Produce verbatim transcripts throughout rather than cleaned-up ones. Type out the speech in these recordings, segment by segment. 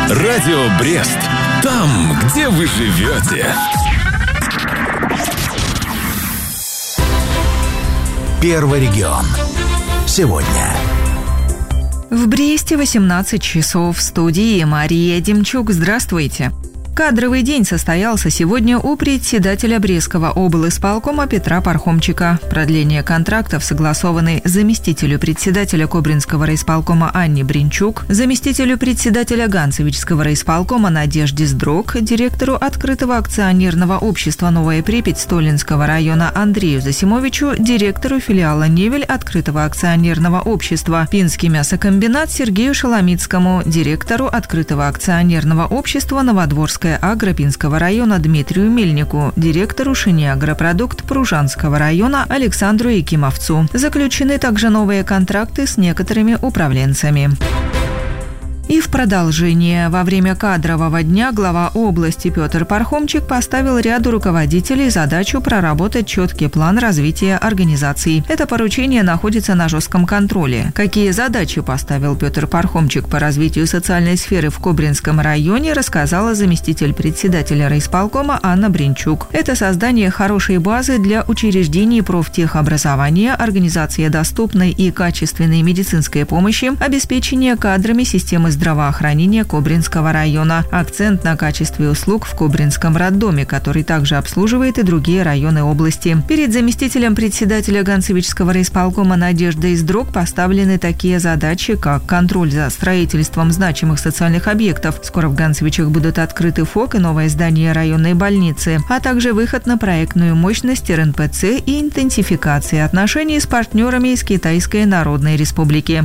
Радио Брест. Там, где вы живете. Первый регион. Сегодня. В Бресте восемнадцать часов. В студии Мария Демчук. Здравствуйте. Кадровый день состоялся сегодня у председателя Брестского облисполкома Петра Пархомчика. Продление контрактов согласованы заместителю председателя Кобринского райисполкома Анне Бринчук, заместителю председателя Ганцевичского райисполкома Надежде Здрок, директору открытого акционерного общества «Новая Припять» Столинского района Андрею Засимовичу, директору филиала «Невель» открытого акционерного общества «Пинский мясокомбинат» Сергею Шаламицкому, директору открытого акционерного общества «Новодворская Агропинского района» Дмитрию Мельнику, директору Шини Агропродукт Пружанского района Александру Якимовцу. Заключены также новые контракты с некоторыми управленцами. И в продолжение. Во время кадрового дня глава области Петр Пархомчик поставил ряду руководителей задачу проработать четкий план развития организации. Это поручение находится на жестком контроле. Какие задачи поставил Петр Пархомчик по развитию социальной сферы в Кобринском районе, рассказала заместитель председателя райисполкома Анна Бринчук. Это создание хорошей базы для учреждений профтехобразования, организация доступной и качественной медицинской помощи, обеспечение кадрами системы здравоохранения Кобринского района. Акцент на качестве услуг в Кобринском роддоме, который также обслуживает и другие районы области. Перед заместителем председателя Ганцевичского райисполкома Надеждой Здрок поставлены такие задачи, как контроль за строительством значимых социальных объектов. Скоро в Ганцевичах будут открыты ФОК и новое здание районной больницы, а также выход на проектную мощность эр эн пэ цэ и интенсификация отношений с партнерами из Китайской Народной Республики.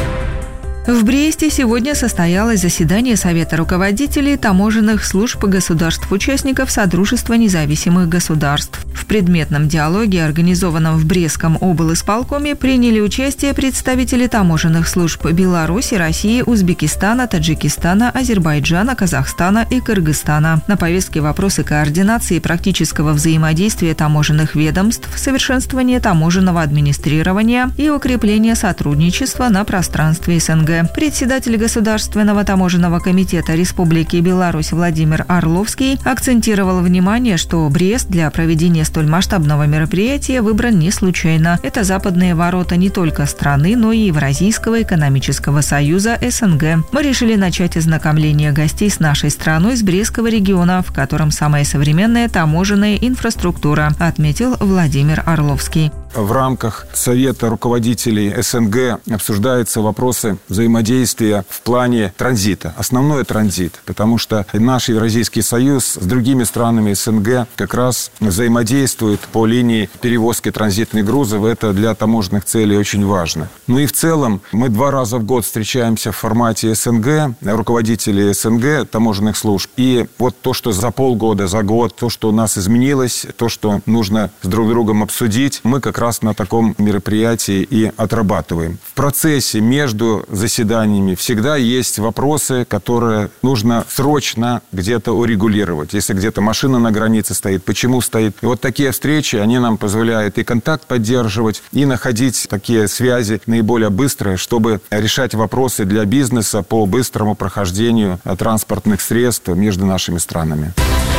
В Бресте сегодня состоялось заседание Совета руководителей таможенных служб государств-участников Содружества независимых государств. В предметном диалоге, организованном в Брестском облисполкоме, приняли участие представители таможенных служб Беларуси, России, Узбекистана, Таджикистана, Азербайджана, Казахстана и Кыргызстана. На повестке вопросы координации и практического взаимодействия таможенных ведомств, совершенствование таможенного администрирования и укрепление сотрудничества на пространстве эс эн гэ. Председатель Государственного таможенного комитета Республики Беларусь Владимир Орловский акцентировал внимание, что Брест для проведения столь масштабного мероприятия выбран не случайно. Это западные ворота не только страны, но и Евразийского экономического союза эс эн гэ. Мы решили начать ознакомление гостей с нашей страной с Брестского региона, в котором самая современная таможенная инфраструктура, отметил Владимир Орловский. В рамках Совета руководителей эс эн гэ обсуждаются вопросы взаимодействия в плане транзита. Основной транзит, потому что наш Евразийский союз с другими странами эс эн гэ как раз взаимодействует по линии перевозки транзитных грузов. Это для таможенных целей очень важно. Ну и в целом мы два раза в год встречаемся в формате эс эн гэ, руководители эс эн гэ, таможенных служб. И вот то, что за полгода, за год, то, что у нас изменилось, то, что нужно с друг другом обсудить, мы как раз на таком мероприятии и отрабатываем. В процессе между заседаниями всегда есть вопросы, которые нужно срочно где-то урегулировать. Если где-то машина на границе стоит, почему стоит. И вот такие встречи, они нам позволяют и контакт поддерживать, и находить такие связи наиболее быстрые, чтобы решать вопросы для бизнеса по быстрому прохождению транспортных средств между нашими странами.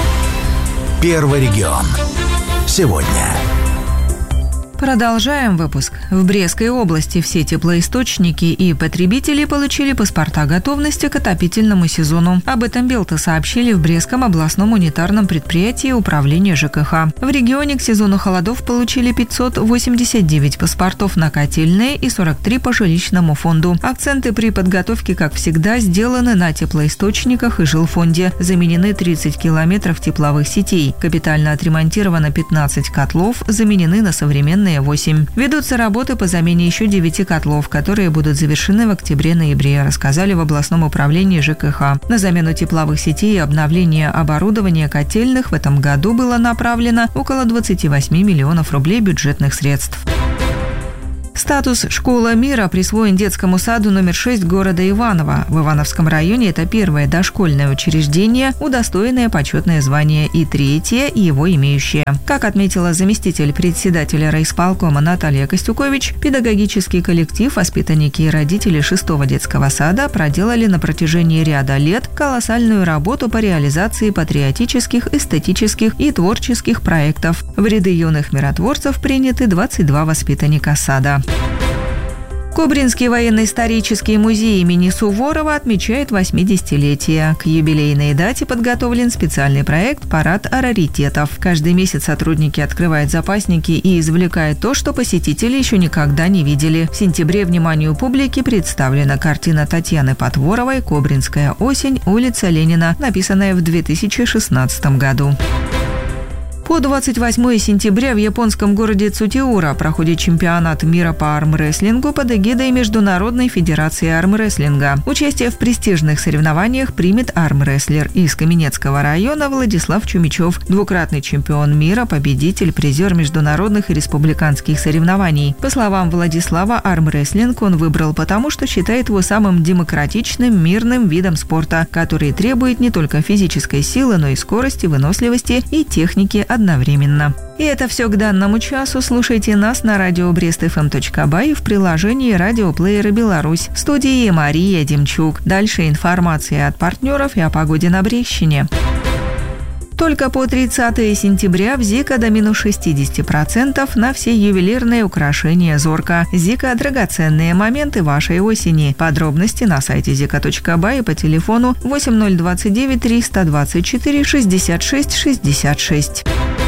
Первый регион. Сегодня. Продолжаем выпуск. В Брестской области все теплоисточники и потребители получили паспорта готовности к отопительному сезону. Об этом Белта сообщили в Брестском областном унитарном предприятии управления жэ ка ха. В регионе к сезону холодов получили пятьсот восемьдесят девять паспортов на котельные и сорок три по жилищному фонду. Акценты при подготовке, как всегда, сделаны на теплоисточниках и жилфонде. Заменены тридцать километров тепловых сетей. Капитально отремонтировано пятнадцать котлов, заменены на современные восемь. Ведутся работы по замене еще девяти котлов, которые будут завершены в октябре-ноябре, рассказали в областном управлении жэ ка ха. На замену тепловых сетей и обновление оборудования котельных в этом году было направлено около двадцати восьми миллионов рублей бюджетных средств. Статус «Школа мира» присвоен детскому саду номер шесть города Иваново. В Ивановском районе это первое дошкольное учреждение, удостоенное почетное звание, и третье его имеющее. Как отметила заместитель председателя райисполкома Наталья Костюкович, педагогический коллектив, воспитанники и родители шестого детского сада проделали на протяжении ряда лет колоссальную работу по реализации патриотических, эстетических и творческих проектов. В ряды юных миротворцев приняты двадцать два воспитанника сада. Кобринский военно-исторический музей имени Суворова отмечает восьмидесятилетие. К юбилейной дате подготовлен специальный проект «Парад раритетов». Каждый месяц сотрудники открывают запасники и извлекают то, что посетители еще никогда не видели. В сентябре вниманию публики представлена картина Татьяны Потворовой «Кобринская осень. Улица Ленина», написанная в две тысячи шестнадцатом году. По двадцать восьмое сентября в японском городе Цутиура проходит чемпионат мира по армрестлингу под эгидой Международной федерации армрестлинга. Участие в престижных соревнованиях примет армрестлер из Каменецкого района Владислав Чумичев, двукратный чемпион мира, победитель, призер международных и республиканских соревнований. По словам Владислава, армрестлинг он выбрал потому, что считает его самым демократичным, мирным видом спорта, который требует не только физической силы, но и скорости, выносливости и техники одновременно. И это все к данному часу. Слушайте нас на радио брест эф эм точка бай и в приложении радиоплеера «Беларусь». В студии Мария Демчук. Дальше информация от партнеров и о погоде на Брестщине. Только по тридцатое сентября в Зика до минус шестьдесят процентов на все ювелирные украшения Зорка. Зика – драгоценные моменты вашей осени. Подробности на сайте зика точка бай и по телефону восемь ноль двадцать девять триста двадцать четыре шестьдесят шесть шестьдесят шесть.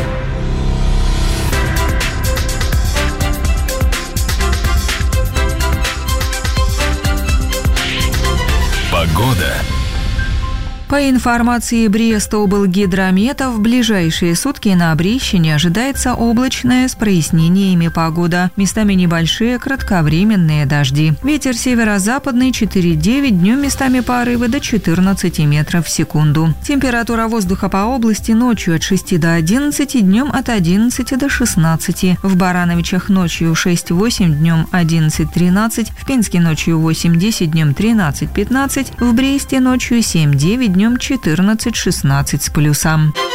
Погода. По информации Брестоблгидромета, в ближайшие сутки на Брестщине ожидается облачная с прояснениями погода. Местами небольшие кратковременные дожди. Ветер северо-западный четыре девять, днем местами порывы до четырнадцати метров в секунду. Температура воздуха по области ночью от шести до одиннадцати, днем от одиннадцати до шестнадцати. В Барановичах ночью шесть восемь, днем одиннадцать тринадцать. В Пинске ночью восемь десять, днем тринадцать пятнадцать. В Бресте ночью семь девять, днем четырнадцать шестнадцать с плюсом.